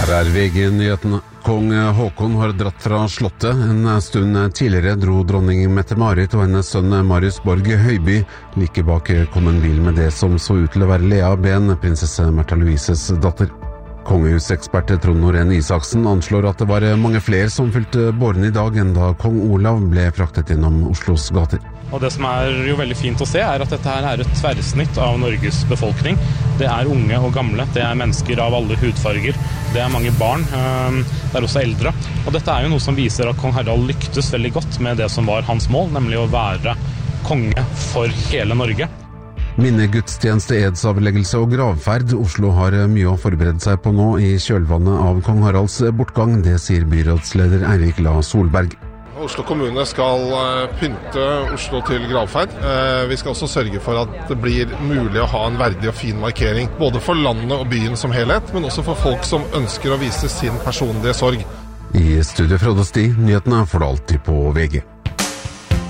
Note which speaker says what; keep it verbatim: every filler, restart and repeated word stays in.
Speaker 1: Her er V G-nyhetene. Kong Håkon har dratt fra slottet. En stund tidligere dro dronning Mette-Marit og hennes sønn Marius Borg Høiby. Like bak kom en bil med det som så ut til å være Lea Ben, prinsesse Märtha Louises datter. Kongehusekspert Trond Norén Isaksen anslår at det var mange flere som fylte båren i dag enn da kong Olav ble fraktet gjennom Oslos gater.
Speaker 2: Og det som er jo veldig fint å se er at dette her er et tverrsnitt av Norges befolkning. Det er unge og gamle, det er mennesker av alle hudfarger, det er mange barn, det er også eldre. Og dette er jo noe som viser at kong Harald lyktes veldig godt med det som var hans mål, nemlig å være konge for hele Norge.
Speaker 1: Minnegudstjeneste, edsavleggelse og gravferd. Oslo har mye å forberede seg på nå i kjølvannet av kong Haralds bortgang. Det sier byrådsleder Eirik La Solberg.
Speaker 3: Oslo kommune skal pynte Oslo til gravferd. Vi skal også sørge for at det blir mulig å ha en verdig og fin markering, både for landet og byen som helhet, men også for folk som ønsker å vise sin personlige sorg.
Speaker 1: I studio Frode Sti, nyhetene får du alltid på V G.